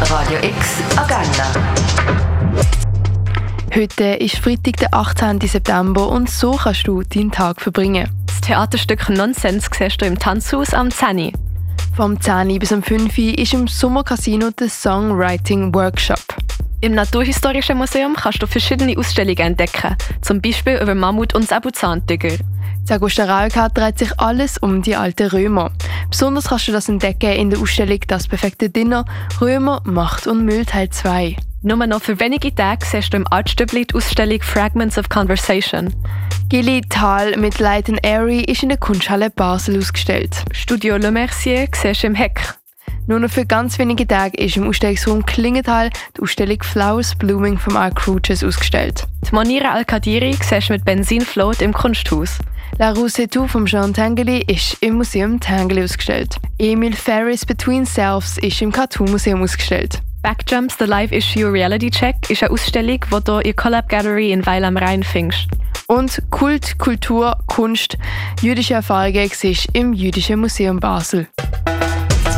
Radio X Agenda. Heute ist Freitag, der 18. September und so kannst du deinen Tag verbringen. Das Theaterstück Nonsens siehst du im Tanzhaus am 10. Vom 10 bis am 5 ist im Sommercasino der Songwriting Workshop. Im Naturhistorischen Museum kannst du verschiedene Ausstellungen entdecken, zum Beispiel über Mammut und Säbelzahntiger. In Augusta dreht sich alles um die alten Römer. Besonders kannst du das entdecken in der Ausstellung «Das perfekte Dinner – Römer, Macht und Müll Teil 2». Nur noch für wenige Tage siehst du im Artstübli die Ausstellung «Fragments of Conversation». Gilly Thal mit Light and Airy ist in der Kunsthalle Basel ausgestellt. Studio Le Mercier siehst du im Heck. Nur noch für ganz wenige Tage ist im Ausstellungsraum Klingenthal die Ausstellung «Flowers Blooming» vom Arc Rouges ausgestellt. Die Monira Al-Kadiri siehst du mit Benzinflot im Kunsthaus. La Rose et tout von Jean Tinguely ist im Museum Tinguely ausgestellt. Emil Ferris Between Selves ist im Cartoon Museum ausgestellt. Backjumps, The Live Issue Reality Check ist eine Ausstellung, die du in Collab Gallery in Weil am Rhein findest. Und Kult, Kultur, Kunst, jüdische Erfahrungen siehst im Jüdischen Museum Basel.